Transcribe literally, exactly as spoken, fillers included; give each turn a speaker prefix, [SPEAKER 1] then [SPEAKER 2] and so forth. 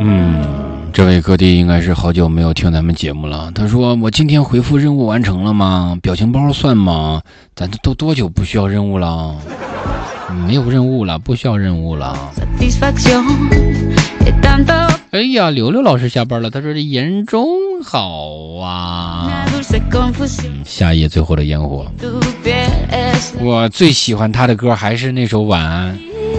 [SPEAKER 1] 嗯，这位哥弟应该是好久没有听咱们节目了。他说：“我今天回复任务完成了吗？表情包算吗？咱都多久不需要任务了？没有任务了，不需要任务了。”哎呀，刘刘老师下班了。他说：“这严重好啊。”下一页最后的烟火，我最喜欢他的歌还是那首《晚安》。